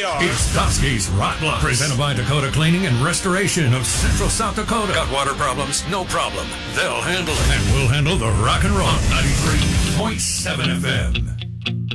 are. It's Toski's Rock Blocks, presented by Dakota Cleaning and Restoration of Central South Dakota. Got water problems? No problem. They'll handle it. And we'll handle the rock and roll. 93.7 FM.